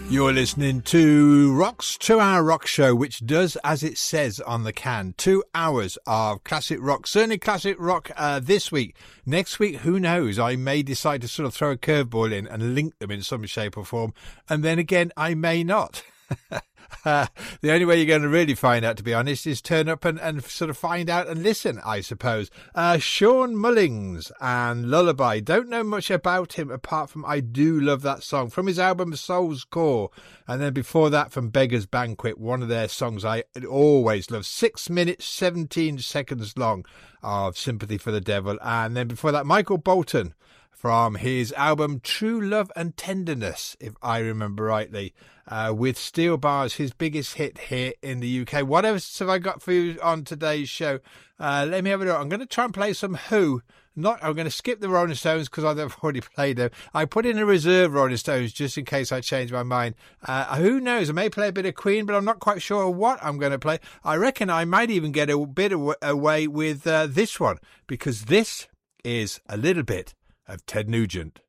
You're listening to Rock's 2-hour rock show, which does as it says on the can. 2 hours of classic rock, certainly classic rock this week. Next week, who knows? I may decide to sort of throw a curveball in and link them in some shape or form. And then again, I may not. The only way you're going to really find out, to be honest, is turn up and sort of find out and listen, I suppose. Sean Mullings and Lullaby. Don't know much about him apart from I do love that song from his album Soul's Core. And then before that from Beggar's Banquet, one of their songs I always love. 6 minutes, 17 seconds long of Sympathy for the Devil. And then before that, Michael Bolton from his album True Love and Tenderness, if I remember rightly, with Steel Bars, his biggest hit here in the UK. What else have I got for you on today's show? Let me have a look. I'm going to try and play some Who. I'm going to skip the Rolling Stones because I've already played them. I put in a reserve Rolling Stones just in case I change my mind. Who knows? I may play a bit of Queen, but I'm not quite sure what I'm going to play. I reckon I might even get a bit away with this one, because this is a little bit of Ted Nugent.